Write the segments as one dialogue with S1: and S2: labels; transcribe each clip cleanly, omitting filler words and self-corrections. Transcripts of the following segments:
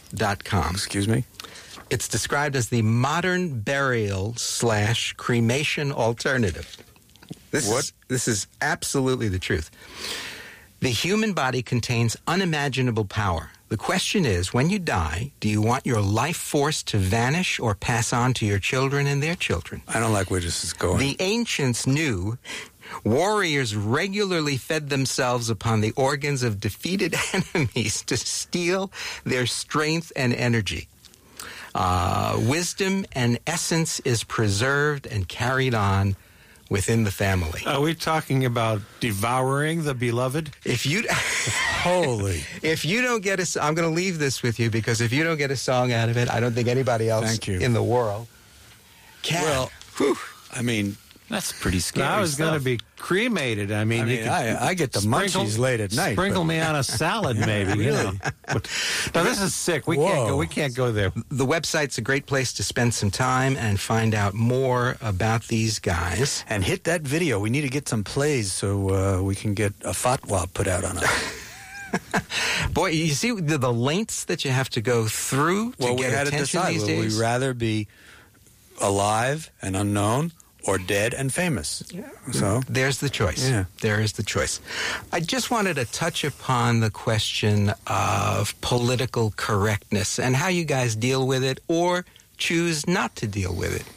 S1: website.com.
S2: Excuse me?
S1: It's described as the modern burial/cremation alternative. This is absolutely the truth. The human body contains unimaginable power. The question is, when you die, do you want your life force to vanish or pass on to your children and their children?
S2: I don't like where this is going.
S1: The ancients knew warriors regularly fed themselves upon the organs of defeated enemies to steal their strength and energy. Wisdom and essence is preserved and carried on within the family.
S3: Are we talking about devouring the beloved?
S1: If you
S2: Holy.
S1: If you don't get I'm going to leave this with you, because if you don't get a song out of it, I don't think anybody else in the world can.
S2: Well, I mean,
S3: that's pretty scary. I was going to be cremated. I mean
S2: I get the munchies late at night.
S3: Sprinkle me on a salad, maybe.
S2: Really?
S3: You know. Now this is sick. We can't go there.
S1: The website's a great place to spend some time and find out more about these guys.
S2: And hit that video. We need to get some plays so we can get a fatwa put out on it.
S1: Boy, you see the lengths that you have to go through to get attention these days?
S2: Would we rather be alive and unknown or dead and famous?
S1: Yeah.
S2: So
S1: there's the choice.
S2: Yeah.
S1: There is the choice. I just wanted to touch upon the question of political correctness and how you guys deal with it or choose not to deal with it.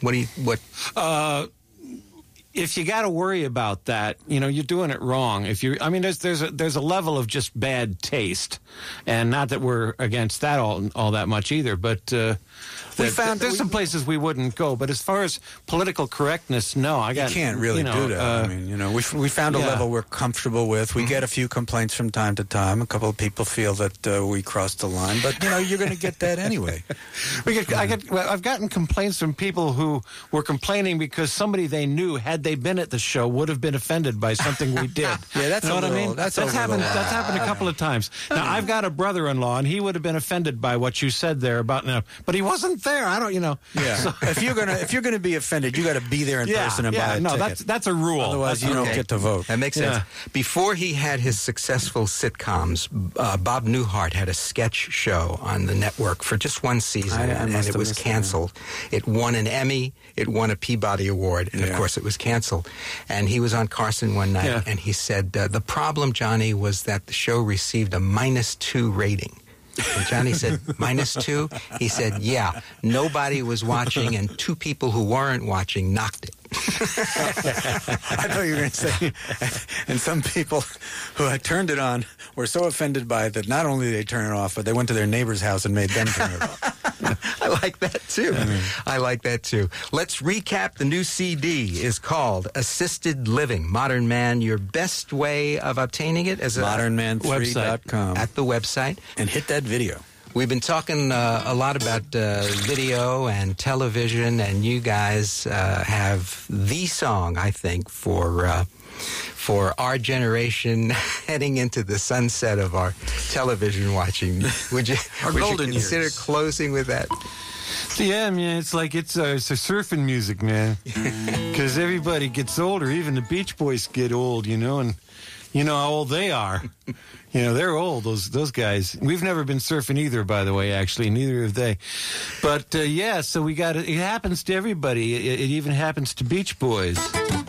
S3: If you got to worry about that, you're doing it wrong. There's a level of just bad taste, and not that we're against that all that much either. But there's some places we wouldn't go. But as far as political correctness, no,
S2: you can't really do that. We found a level we're comfortable with. We get a few complaints from time to time. A couple of people feel that we crossed the line, but you're going to get that anyway.
S3: I've gotten complaints from people who were complaining because somebody they knew, had they been at the show, would have been offended by something we did.
S2: Yeah, that's
S3: what I mean.
S2: That's
S3: happened. That's happened a couple of times. Now I've got a brother-in-law, and he would have been offended by what you said there about but he wasn't there. I don't.
S2: Yeah. So, if you're gonna be offended, you got to be there in person and buy a ticket.
S3: That's a rule.
S2: Otherwise, you don't get to vote.
S1: That makes sense. Before he had his successful sitcoms, Bob Newhart had a sketch show on the network for just one season, and it was canceled. It won an Emmy. It won a Peabody Award, and of course, it was canceled. And he was on Carson one night, and he said, the problem, Johnny, was that the show received a -2 rating. And Johnny said, -2? He said, yeah, nobody was watching, and 2 people who weren't watching knocked it.
S2: I thought you were going to say, and some people who had turned it on were so offended by it that not only did they turn it off, but they went to their neighbor's house and made them turn it off.
S1: I like that, too. I like that, too. Let's recap. The new CD is called Assisted Living, Modern Man. Your best way of obtaining it is
S2: modernman3.com.
S1: At the website.
S2: And hit that video.
S1: We've been talking a lot about video and television, and you guys have the song, I think, for our generation heading into the sunset of our television watching. Would you consider
S2: years.
S1: Closing with that?
S3: Yeah, man, it's a surfing music, man. Because everybody gets older. Even the Beach Boys get old, and you know how old they are. They're old, those guys. We've never been surfing either, by the way, actually. Neither have they. But, so we got it. It happens to everybody. It even happens to Beach Boys.